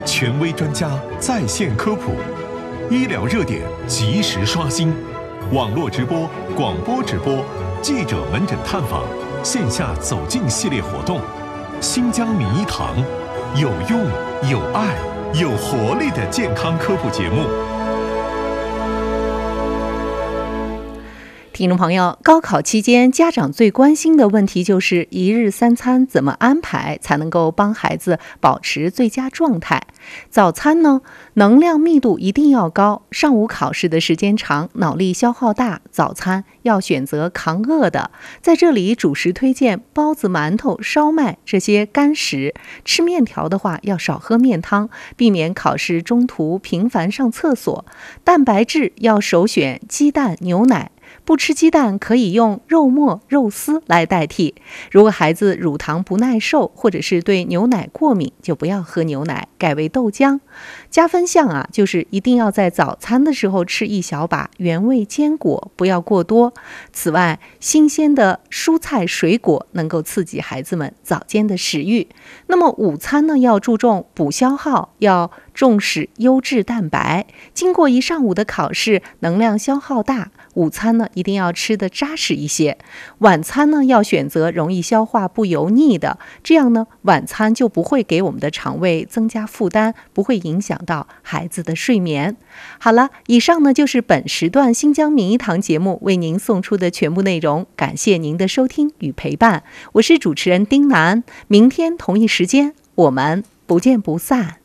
权威专家在线科普，医疗热点及时刷新，网络直播、广播直播，记者门诊探访，线下走进系列活动，新疆名医堂，有用、有爱、有活力的健康科普节目。 听众朋友，高考期间家长最关心的问题就是一日三餐怎么安排才能够帮孩子保持最佳状态。早餐呢，能量密度一定要高，上午考试的时间长，脑力消耗大，早餐要选择抗饿的。在这里主食推荐包子、馒头、烧麦这些干食，吃面条的话要少喝面汤，避免考试中途频繁上厕所。蛋白质要首选鸡蛋、牛奶。不吃鸡蛋可以用肉末、肉丝来代替。如果孩子乳糖不耐受或者是对牛奶过敏，就不要喝牛奶，改为豆浆。加分项就是一定要在早餐的时候吃一小把原味坚果，不要过多。此外，新鲜的蔬菜水果能够刺激孩子们早间的食欲。那么午餐呢，要注重补消耗，要重视优质蛋白。经过一上午的考试，能量消耗大，午餐呢一定要吃得扎实一些。晚餐呢要选择容易消化不油腻的，这样呢晚餐就不会给我们的肠胃增加负担，不会影响到孩子的睡眠。好了，以上呢就是本时段新疆名医堂节目为您送出的全部内容，感谢您的收听与陪伴，我是主持人丁楠，明天同一时间我们不见不散。